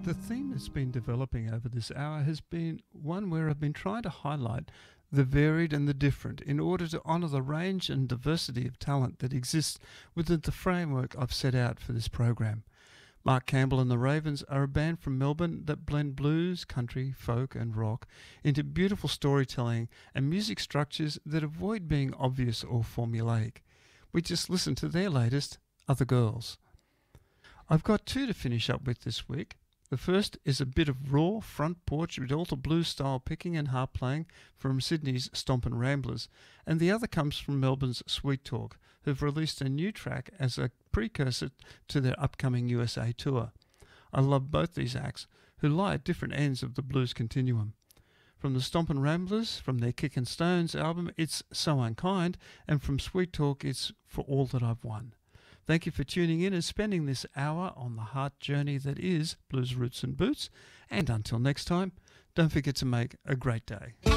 The theme that's been developing over this hour has been one where I've been trying to highlight the varied and the different in order to honour the range and diversity of talent that exists within the framework I've set out for this program. Mark Campbell and the Ravens are a band from Melbourne that blend blues, country, folk and rock into beautiful storytelling and music structures that avoid being obvious or formulaic. We just listened to their latest, Other Girls. I've got two to finish up with this week. The first is a bit of raw front porch Rialto blues style picking and harp playing from Sydney's Stompin' Ramblers, and the other comes from Melbourne's Sweet Talk, who've released a new track as a precursor to their upcoming USA tour. I love both these acts, who lie at different ends of the blues continuum. From the Stompin' Ramblers, from their Kickin' Stones album, it's So Unkind, and from Sweet Talk, it's For All That I've Won. Thank you for tuning in and spending this hour on the heart journey that is Blues Roots and Boots. And until next time, don't forget to make a great day.